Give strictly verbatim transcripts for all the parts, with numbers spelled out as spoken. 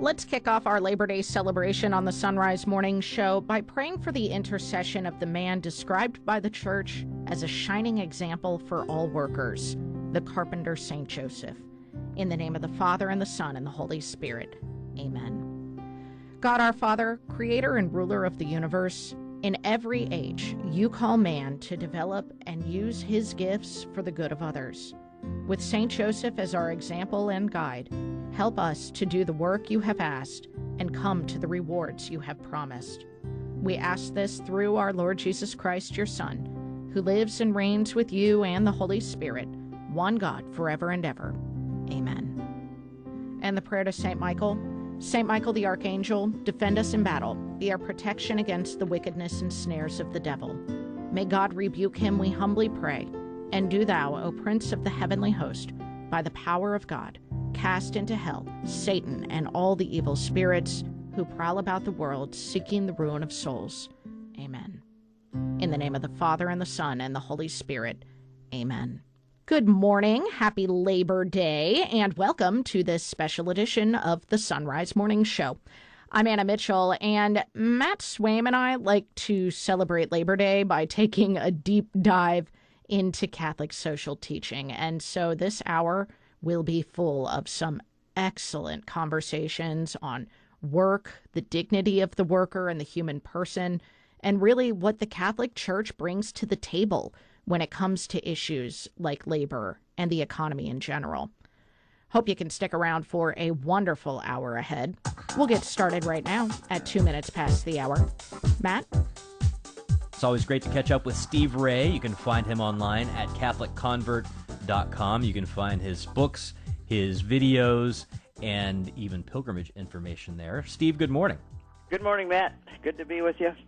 Let's kick off our Labor Day celebration on the Sunrise Morning Show by praying for the intercession of the man described by the church as a shining example for all workers, the carpenter Saint Joseph. In the name of the Father, and the Son, and the Holy Spirit. Amen. God our Father, creator and ruler of the universe, in every age, you call man to develop and use his gifts for the good of others. With Saint Joseph as our example and guide, help us to do the work you have asked and come to the rewards you have promised. We ask this through our Lord Jesus Christ, your Son, who lives and reigns with you and the Holy Spirit, one God, forever and ever. Amen. And the prayer to Saint Michael. Saint Michael the Archangel, defend us in battle. Be our protection against the wickedness and snares of the devil. May God rebuke him, we humbly pray. And do thou, O Prince of the heavenly host, by the power of God, cast into hell Satan and all the evil spirits who prowl about the world seeking the ruin of souls. Amen. In the name of the Father, and the Son, and the Holy Spirit. Amen. Good morning, happy Labor Day, and welcome to this special edition of the Sunrise Morning Show. I'm Anna Mitchell, and Matt Swaim and I like to celebrate Labor Day by taking a deep dive into Catholic social teaching. And so this hour will be full of some excellent conversations on work, the dignity of the worker and the human person, and really what the Catholic Church brings to the table when it comes to issues like labor and the economy in general. Hope you can stick around for a wonderful hour ahead. We'll get started right now at two minutes past the hour. Matt? It's always great to catch up with Steve Ray. You can find him online at catholic convert dot com. You can find his books, his videos, and even pilgrimage information there. Steve, good morning. Good morning, Matt. Good to be with you.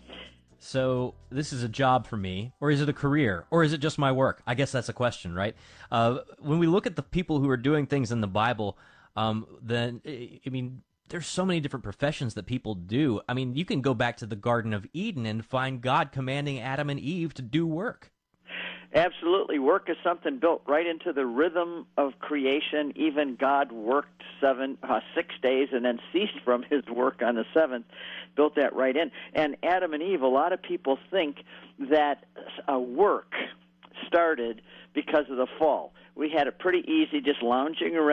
So this is a job for me, or is it a career, or is it just my work? I guess that's a question, right? Uh, when we look at the people who are doing things in the Bible, um, then, I mean, there's so many different professions that people do. I mean, you can go back to the Garden of Eden and find God commanding Adam and Eve to do work. Absolutely. Work is something built right into the rhythm of creation. Even God worked seven, uh, six days and then ceased from his work on the seventh, built that right in. And Adam and Eve, a lot of people think that uh, work started because of the fall. We had it pretty easy just lounging around.